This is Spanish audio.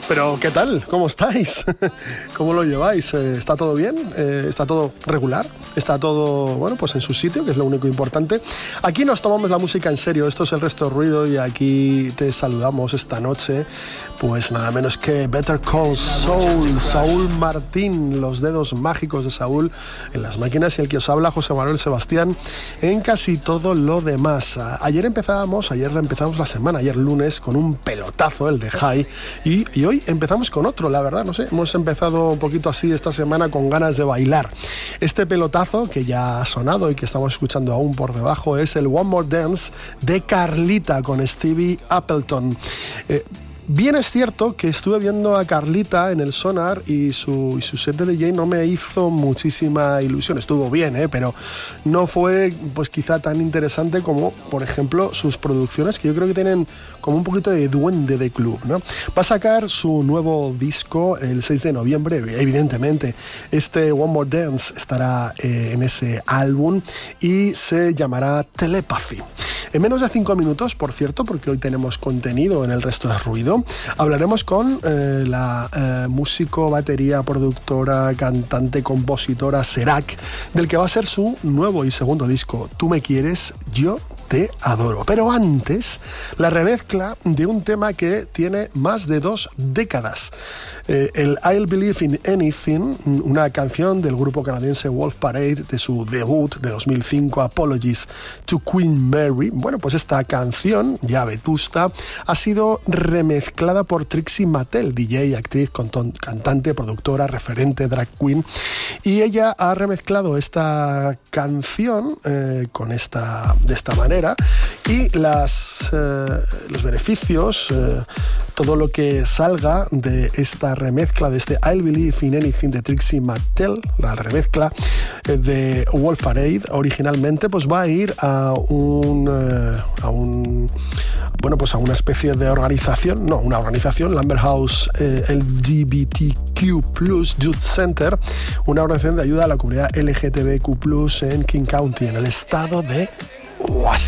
Pero, ¿qué tal? ¿Cómo estáis? ¿Cómo lo lleváis? ¿Está todo bien? ¿Está todo regular? ¿Está todo, bueno, pues en su sitio, que es lo único importante? Aquí nos tomamos la música en serio. Esto es El Resto de Ruido y aquí te saludamos esta noche. Pues nada menos que Better Call Saul, Saúl Martín, los dedos mágicos de Saúl en las máquinas, y el que os habla, José Manuel Sebastián, en casi todo lo demás. Ayer empezamos la semana, ayer lunes, con un pelotazo, el de High, y hoy empezamos con otro, la verdad, no sé, hemos empezado un poquito así esta semana con ganas de bailar. Este pelotazo que ya ha sonado y que estamos escuchando aún por debajo es el One More Dance de Carlita con Stevie Appleton. Bien es cierto que estuve viendo a Carlita en el Sonar y su set de DJ no me hizo muchísima ilusión. Estuvo bien, pero no fue pues quizá tan interesante como, por ejemplo, sus producciones, que yo creo que tienen como un poquito de duende de club, ¿no? Va a sacar su nuevo disco el 6 de noviembre, evidentemente. Este One More Dance estará en ese álbum y se llamará Telepathy. En menos de 5 minutos, por cierto, porque hoy tenemos contenido en El Resto de Ruido, hablaremos con la músico, batería, productora, cantante, compositora Serac, del que va a ser su nuevo y segundo disco, Tú me quieres, yo te adoro. Pero antes, la remezcla de un tema que tiene más de 2 décadas. El I'll Believe in Anything, una canción del grupo canadiense Wolf Parade de su debut de 2005, Apologies to Queen Mary. Bueno, pues esta canción, ya vetusta, ha sido remezclada por Trixie Mattel, DJ, actriz, cantante, productora, referente, drag queen, y ella ha remezclado esta canción de esta manera, y los beneficios, todo lo que salga de esta remezcla de este I'll Believe in Anything de Trixie Mattel, la remezcla de Wolf Parade originalmente, pues va a ir a una especie de organización, Lambert House LGBTQ+ Youth Center, una organización de ayuda a la comunidad LGTBQ+ en King County, en el estado de Washington.